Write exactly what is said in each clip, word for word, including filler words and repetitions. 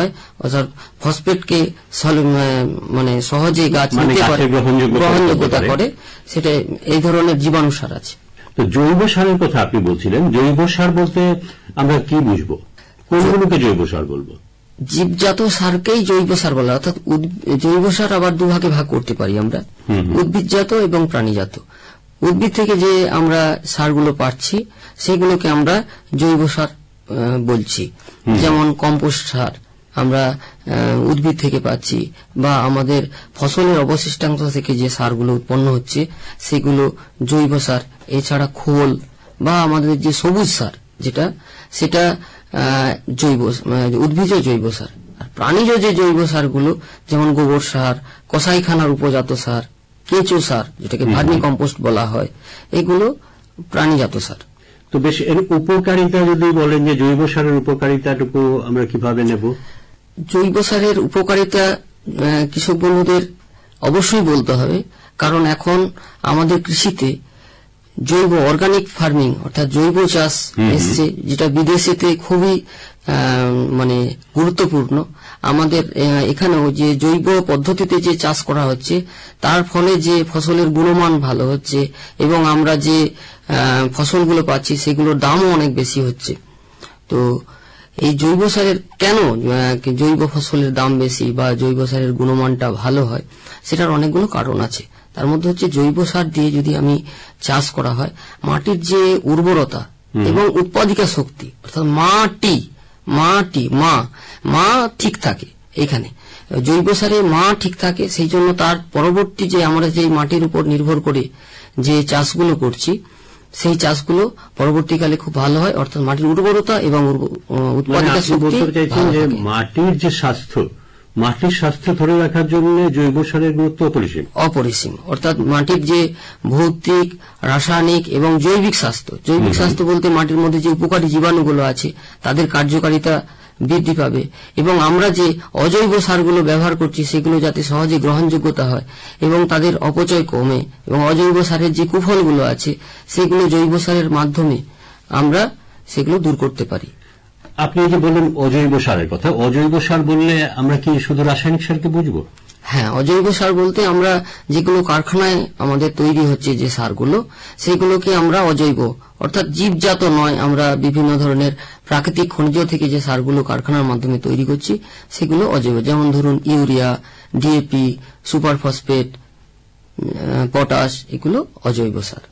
হয়, অর্থাৎ ফসফেটকে মানে সহজে গাছ নিতে পারে, গ্রহণযোগ্যতা করে, সেটা এই ধরনের জীবাণু সার আছে। তো জৈব সারের কথা আপনি বলছিলেন, জৈব সার বলতে আমরা কি বুঝবো, কোনগুলোকে জৈব সার বলবো? জীবজাত সারকেই জৈব সার বলা, অর্থাৎ জৈব সার আবার দুভাগে ভাগ করতে পারি আমরা, উদ্ভিদজাত এবং প্রাণীজাত। উদ্ভিদ থেকে যে আমরা সারগুলো পাচ্ছি সেগুলোকে আমরা জৈব সার বলছি, যেমন কম্পোস্ট সার আমরা উদ্ভিদ থেকে পাচ্ছি, বা আমাদের ফসলের অবশিষ্টাংশ থেকে যে সারগুলো উৎপন্ন হচ্ছে সেগুলো জৈব সার। এছাড়া খোল বা আমাদের যে সবুজ সার যেটা, সেটা জৈব উদ্ভিজ জৈব সার। আর প্রাণীজ যে জৈব সারগুলো, যেমন গোবর সার, কসাইখানার উপজাত সার, কেঁচো সার যেটাকে ভার্মি কম্পোস্ট বলা হয়, এগুলো প্রাণীজাত সার। তো বেশ, এর উপকারিতা যদি বলেন যে জৈব সারের উপকারিতাটুকু আমরা কিভাবে নেব? জৈব সারের উপকারিতা কৃষক বন্ধুদের অবশ্যই বলতে হবে, কারণ এখন আমাদের কৃষিতে জৈব অর্গানিক ফার্মিং অর্থাৎ জৈব চাষ এসছে, যেটা বিদেশেতে খুবই মানে গুরুত্বপূর্ণ। আমাদের এখানেও যে জৈব পদ্ধতিতে যে চাষ করা হচ্ছে তার ফলে যে ফসলের গুণমান ভালো হচ্ছে এবং আমরা যে ফসলগুলো পাচ্ছি সেগুলোর দামও অনেক বেশি হচ্ছে। তো এই জৈব সারের কেন জৈব ফসলের দাম বেশি বা জৈব সারের গুণমানটা ভালো হয়, সেটার অনেকগুলো কারণ আছে। তার মধ্যে হচ্ছে জৈব সার দিয়ে যদি আমি চাষ করা হয়, মাটির যে উর্বরতা এবং উৎপাদিকা শক্তি, অর্থাৎ মাটি মাটি মা মা ঠিক থাকে। এখানে জৈব সারে মা ঠিক থাকে, সেই জন্য তার পরবর্তী যে আমরা যে মাটির উপর নির্ভর করে যে চাষগুলো করছি সেই চাষগুলো পরবর্তীকালে খুব ভালো হয়, অর্থাৎ মাটির উর্বরতা এবং উৎপাদিকা শক্তি। মাটির যে স্বাস্থ্য, মাটির স্বাস্থ্য ধরে রাখার জন্য জৈব সারের গুরুত্ব অপরিসীম অপরিসীম অর্থাৎ মাটির যে ভৌতিক, রাসায়নিক এবং জৈবিক স্বাস্থ্য, জৈবিক স্বাস্থ্য বলতে মাটির মধ্যে যে উপকারী জীবাণুগুলো আছে তাদের কার্যকারিতা বৃদ্ধি পাবে, এবং আমরা যে অজৈব সারগুলো ব্যবহার করছি সেগুলো যাতে সহজে গ্রহণযোগ্যতা হয় এবং তাদের অপচয় কমে, এবং অজৈব সারের যে কুফলগুলো আছে সেগুলো জৈব সারের মাধ্যমে আমরা সেগুলো দূর করতে পারি। আপনি যে বললেন অজৈব সারের কথা, অজৈব সার বললে আমরা কি শুধু রাসায়নিক সারকে বুঝবো? হ্যাঁ, অজৈব সার বলতে আমরা যেগুলো কারখানায় আমাদের তৈরি হচ্ছে যে সারগুলো সেগুলোকে আমরা অজৈব অর্থাৎ জীবজাত নয়, আমরা বিভিন্ন ধরনের প্রাকৃতিক খনিজ থেকে যে সারগুলো কারখানার মাধ্যমে তৈরি করছি সেগুলো অজৈব। যেমন ধরুন urea, DAP, super phosphate, potash, এগুলো অজৈব সার।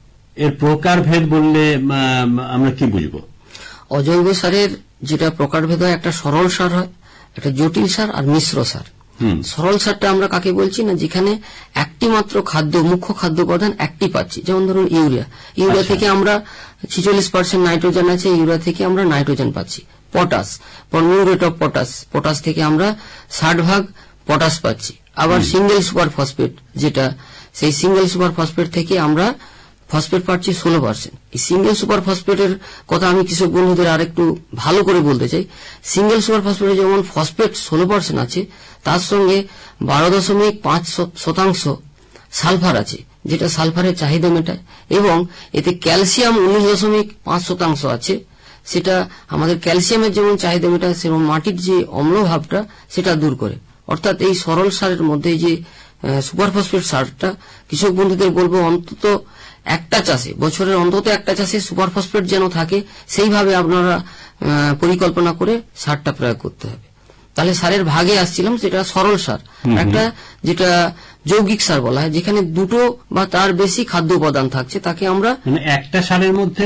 এর প্রকারভেদ বললে আমরা কি বুঝবো? অজৈব সারের যেটা প্রকারভেদ হয়, একটা সরল সার হয়, একটা জটিল সার আর মিশ্র সার। সরল সারটা আমরা কাকে বলছি না, যেখানে একটি মাত্র খাদ্য, মুখ্য খাদ্য উপাদান একটি পাচ্ছি। যেমন ধরুন ইউরিয়া, ইউরিয়া থেকে আমরা ছিচল্লিশ পার্সেন্ট নাইট্রোজেন আছে, ইউরিয়া থেকে আমরা নাইট্রোজেন পাচ্ছি। Potash, muriate of potash, potash থেকে আমরা ষাট ভাগ পটাশ পাচ্ছি। আবার সিঙ্গেল সুপার ফসফেট, যেটা সেই সিঙ্গেল সুপার ফসফেট থেকে আমরা ফসফেট পাচ্ছি ষোলো পার্সেন্ট। এই সিঙ্গেল সুপার ফসফেটের কথা আমি কৃষক বন্ধুদের আর একটু ভালো করে বলতে চাই। সিঙ্গেল সুপার ফসফেটে যেমন ফসফেট ষোলো পার্সেন্ট আছে, তার সঙ্গে বারো দশমিক পাঁচ শতাংশ সালফার আছে, যেটা সালফারের চাহিদা মেটায়, এবং এতে ক্যালসিয়াম উনিশ দশমিক পাঁচ শতাংশ আছে, সেটা আমাদের ক্যালসিয়ামের যেমন চাহিদা মেটায় সেরকম মাটির যে অম্লভাবটা সেটা দূর করে। অর্থাৎ এই সরল সারের মধ্যে যে সুপার ফসফেট সারটা কৃষক বন্ধুদের বলবো অন্তত একটা চাষে, বছরের অন্তত একটা চাষে সুপার ফসফেট যেন থাকে, সেইভাবে আপনারা পরিকল্পনা করে সারটা প্রয়োগ করতে হবে। তাহলে সারের ভাগে আসছিলাম, সেটা সরল সার, একটা যেটা যৌগিক সার বলা হয়, যেখানে দুটো বা তার বেশি খাদ্য উপাদান থাকছে, তাকে আমরা একটা সারের মধ্যে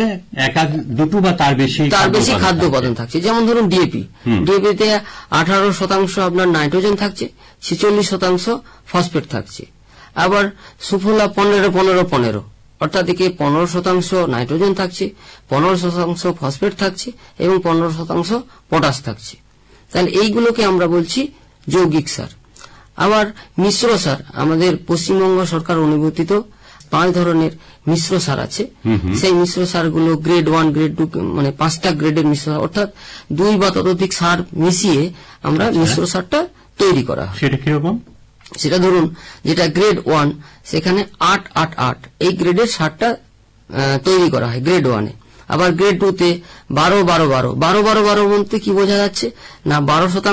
দুটো বা তার বেশি তার বেশি খাদ্য উপাদান থাকছে। যেমন ধরুন ডিএপি, ডিএপিতে আঠারো শতাংশ আপনার নাইট্রোজেন থাকছে, ছেচল্লিশ শতাংশ ফসফেট থাকছে। আবার সুফলা পনেরো পনেরো পনেরো অর্থাৎ একে পনেরো শতাংশ নাইট্রোজেন থাকছে, পনেরো শতাংশ ফসফেট থাকছে এবং পনেরো শতাংশ পটাশ থাকছে। তাহলে এইগুলোকে আমরা বলছি যৌগিক সার। আবার মিশ্র সার, আমাদের পশ্চিমবঙ্গ সরকার অনুমোদিত পাঁচ ধরনের মিশ্র সার আছে। সেই মিশ্র সারগুলো গ্রেড ওয়ান, গ্রেড টু, মানে পাঁচটা গ্রেডের মিশ্র, অর্থাৎ দুই বা ততোধিক সার মিশিয়ে আমরা মিশ্র সারটা তৈরি করা হয়। সেটা কিরকম? সেটা ধরুন যেটা গ্রেড ওয়ান, সেখানে আট আট আট এই গ্রেডের সারটা তৈরি করা হয় গ্রেড ওয়ানে। আবার গ্রেড টু তে বারো বারো বারো বারো বারো বারো বলতে কি বোঝা যাচ্ছে না, বারো শতাংশ